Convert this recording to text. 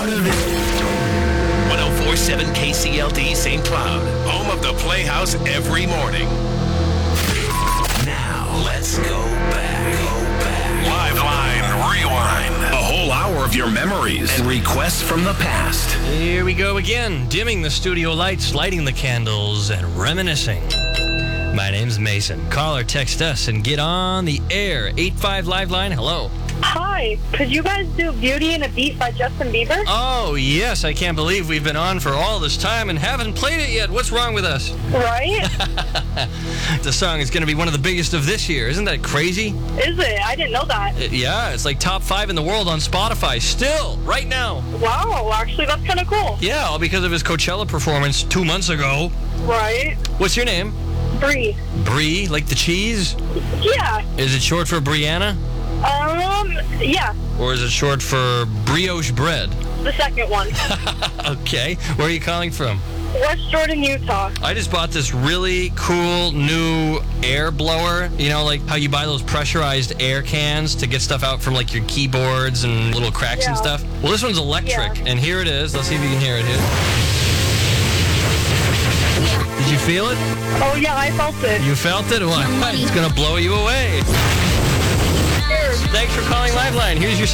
part of it. 1047 KCLD St. Cloud, home of the Playhouse every morning. Now, let's go back. Live Line Rewind. A whole hour of your memories and requests from the past. Here we go again, dimming the studio lights, lighting the candles, and reminiscing. My name's Mason. Call or text us and get on the air. 85 Live Line, hello. Hi, could you guys do Beauty and a Beat by Justin Bieber? Oh, yes, I can't believe we've been on for all this time and haven't played it yet. What's wrong with us? Right? The song is going to be one of the biggest of this year. Isn't that crazy? Is it? I didn't know that. Yeah, it's like top 5 in the world on Spotify still, right now. Wow, actually, that's kind of cool. Yeah, all because of his Coachella performance 2 months ago. Right? What's your name? Brie. Brie, like the cheese? Yeah. Is it short for Brianna? Yeah. Or is it short for brioche bread? The second one. Okay. Where are you calling from? West Jordan, Utah. I just bought this really cool new air blower. You know, like how you buy those pressurized air cans to get stuff out from like your keyboards and little cracks and stuff. Well, this one's electric, and here it is. Let's see if you can hear it here. Did you feel it? Oh, yeah, I felt it. You felt it? Well, it's going to blow you away. Thanks for calling Liveline. Here's your